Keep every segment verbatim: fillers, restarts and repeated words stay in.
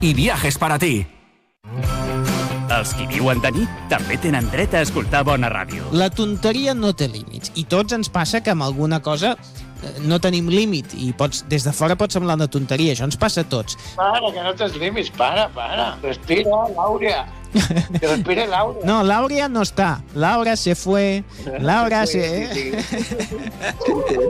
y viajes para ti. Els qui viuen de nit també tenen dret a escoltar bona ràdio. La tonteria no té límits i tots ens passa que amb alguna cosa no tenim límit i pots, des de fora pot semblar una tonteria, això ens passa a tots. Para, que no tens límits, para, para. Respira, Laura. Que respire Laura. No, Laura no està. Laura se fue. Laura se... Sí, sí, sí.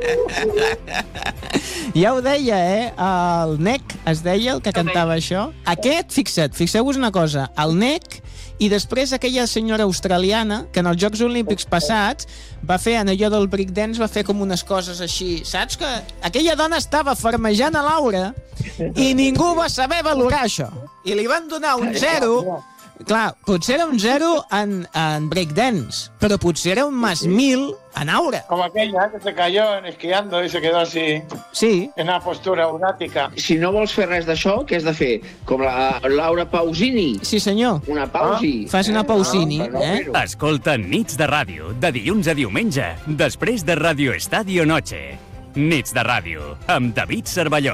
Ja ho deia, eh? El N E C es deia, el que cantava això. Aquest, fixa't, fixeu-vos una cosa, el N E C i després aquella senyora australiana que en els Jocs Olímpics passats va fer, en allò del breakdance, va fer com unes coses així. Saps que aquella dona estava farmejant a Laura i ningú va saber valorar això. I li van donar un zero. Clar, potser era un zero en, en breakdance, però potser era un más mil en aura. Como aquella que se cayó en esquiando y se quedó así, sí, en una postura eurática. Si no vols fer res d'això, què has de fer? Com la Laura Pausini? Sí, senyor. Una pausi. Ah, fas una pausini, no, eh? Escolta Nits de Ràdio, de dilluns a diumenge, després de Radio Estadio Noche. Nits de Ràdio, amb David Cervelló.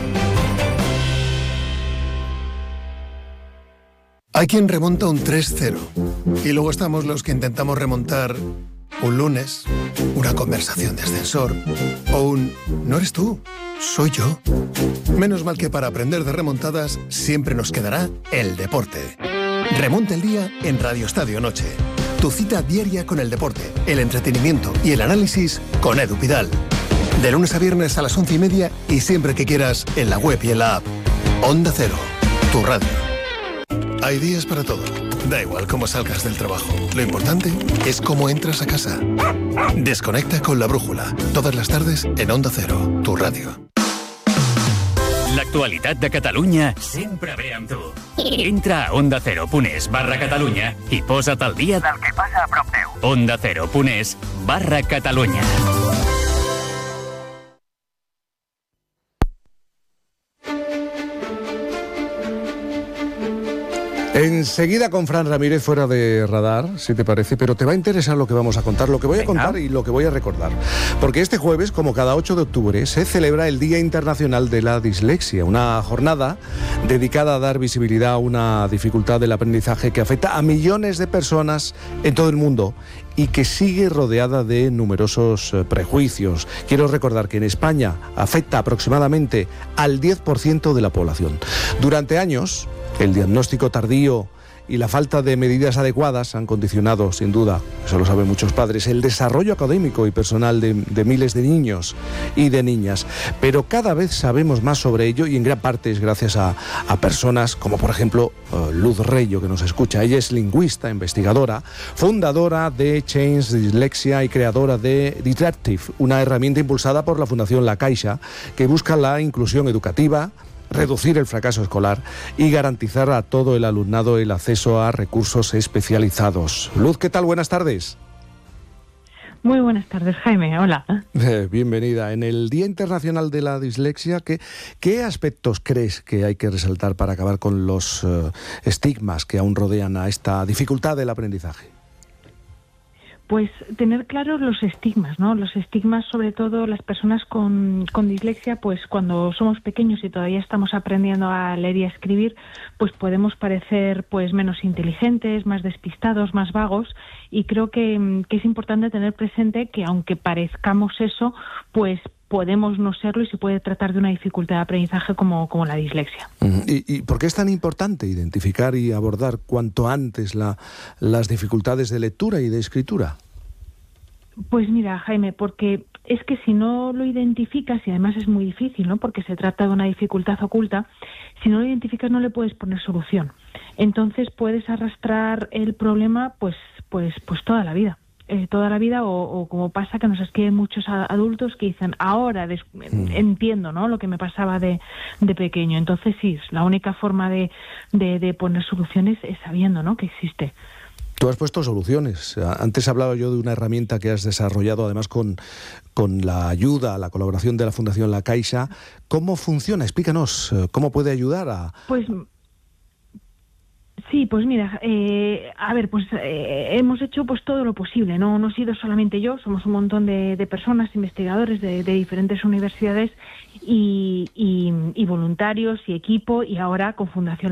Hay quien remonta un tres cero y luego estamos los que intentamos remontar un lunes, una conversación de ascensor o un «no eres tú, soy yo». Menos mal que para aprender de remontadas siempre nos quedará el deporte. Remonta el día en Radio Estadio Noche. Tu cita diaria con el deporte, el entretenimiento y el análisis con Edu Pidal. De lunes a viernes a las once y media y siempre que quieras en la web y en la app. Onda Cero, tu radio. Hay días para todo. Da igual cómo salgas del trabajo. Lo importante es cómo entras a casa. Desconecta con La Brújula. Todas las tardes en Onda Cero, tu radio. L'actualitat de Catalunya sempre ve amb tu. Entra a onda cero punt es barra Catalunya i posa't al dia del que passa a prop teu. onda cero punt es barra Catalunya. Enseguida con Fran Ramírez fuera de radar, si te parece, pero te va a interesar lo que vamos a contar, lo que voy a contar y lo que voy a recordar. Porque este jueves, como cada ocho de octubre, se celebra el Día Internacional de la Dislexia, una jornada dedicada a dar visibilidad a una dificultad del aprendizaje que afecta a millones de personas en todo el mundo y que sigue rodeada de numerosos eh, prejuicios. Quiero recordar que en España afecta aproximadamente al diez por ciento de la población. Durante años, el diagnóstico tardío y la falta de medidas adecuadas han condicionado, sin duda, eso lo saben muchos padres, el desarrollo académico y personal de, de miles de niños y de niñas. Pero cada vez sabemos más sobre ello y en gran parte es gracias a, a personas como, por ejemplo, uh, Luz Reyo, que nos escucha. Ella es lingüista, investigadora, fundadora de Change Dyslexia y creadora de Didactive, una herramienta impulsada por la Fundación La Caixa que busca la inclusión educativa, reducir el fracaso escolar y garantizar a todo el alumnado el acceso a recursos especializados. Luz, ¿qué tal? Buenas tardes. Muy buenas tardes, Jaime. Hola. Eh, bienvenida. En el Día Internacional de la Dislexia, ¿qué, qué aspectos crees que hay que resaltar para acabar con los uh, estigmas que aún rodean a esta dificultad del aprendizaje? Pues tener claros los estigmas, ¿no? Los estigmas, sobre todo las personas con, con dislexia, pues cuando somos pequeños y todavía estamos aprendiendo a leer y a escribir, pues podemos parecer pues menos inteligentes, más despistados, más vagos, y creo que, que es importante tener presente que aunque parezcamos eso, pues podemos no serlo y se puede tratar de una dificultad de aprendizaje como, como la dislexia. ¿Y, ¿Y por qué es tan importante identificar y abordar cuanto antes la, las dificultades de lectura y de escritura? Pues mira, Jaime, porque es que si no lo identificas, y además es muy difícil, ¿no? Porque se trata de una dificultad oculta, si no lo identificas no le puedes poner solución. Entonces puedes arrastrar el problema pues, pues, pues toda la vida. Eh, toda la vida o, o como pasa que nos escriben muchos a, adultos que dicen ahora des, mm. entiendo, ¿no? Lo que me pasaba de, de pequeño. Entonces sí, la única forma de, de, de poner soluciones es sabiendo, ¿no? Que existe. Tú has puesto soluciones. Antes hablaba yo de una herramienta que has desarrollado además con, con la ayuda, la colaboración de la Fundación La Caixa. ¿Cómo funciona? Explícanos, ¿cómo puede ayudar a...? Pues sí, pues mira, eh, a ver, pues eh, hemos hecho pues todo lo posible, no, no he sido solamente yo, somos un montón de, de personas, investigadores de, de diferentes universidades y, y, y voluntarios y equipo, y ahora con Fundación